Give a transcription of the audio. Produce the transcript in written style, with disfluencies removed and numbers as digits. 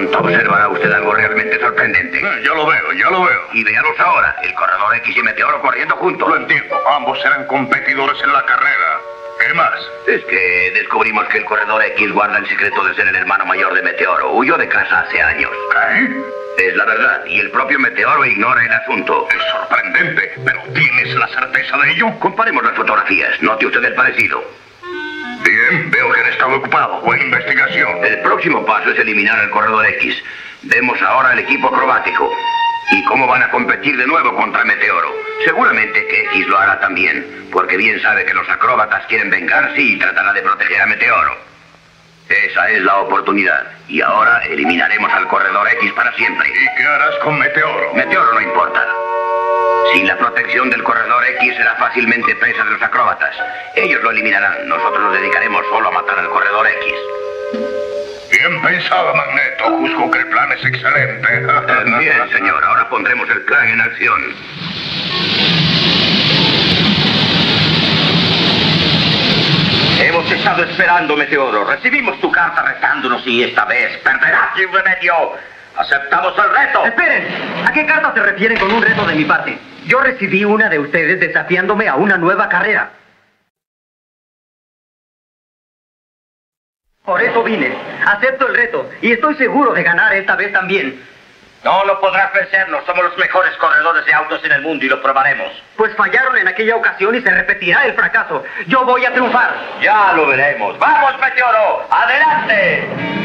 Pronto observará usted algo realmente sorprendente. Ya lo veo. Y véalos ahora, el corredor X y Meteoro corriendo juntos. Lo entiendo. Ambos serán competidores en la carrera. ¿Qué más? Es que descubrimos que el corredor X guarda el secreto de ser el hermano mayor de Meteoro. Huyó de casa hace años. ¿Qué? Es la verdad, y el propio Meteoro ignora el asunto. Es sorprendente, pero ¿tienes la certeza de ello? Comparemos las fotografías, note usted el parecido. Bien, veo que han estado ocupado. Buena investigación. El próximo paso es eliminar al corredor X. Vemos ahora el equipo acrobático. ¿Y cómo van a competir de nuevo contra Meteoro? Seguramente que X lo hará también, porque bien sabe que los acróbatas quieren vengarse y tratará de proteger a Meteoro. Esa es la oportunidad. Y ahora eliminaremos al corredor X para siempre. ¿Y qué harás con Meteoro? Meteoro no importa. Sin la protección del corredor X será fácilmente presa de los acróbatas. Ellos lo eliminarán. Nosotros nos dedicaremos solo a matar al corredor X. Bien pensado, Magneto. Juzgo que el plan es excelente. Bien, señor. Ahora pondremos el plan en acción. Hemos estado esperando, Meteoro. Recibimos tu carta retándonos y esta vez perderás sin remedio. ¡Aceptamos el reto! ¡Esperen! ¿A qué carta se refieren con un reto de mi parte? Yo recibí una de ustedes desafiándome a una nueva carrera. Por eso vine. Acepto el reto y estoy seguro de ganar esta vez también. No lo podrás vencernos. Somos los mejores corredores de autos en el mundo y lo probaremos. Pues fallaron en aquella ocasión y se repetirá el fracaso. Yo voy a triunfar. Ya lo veremos. ¡Vamos, Meteoro! ¡Adelante!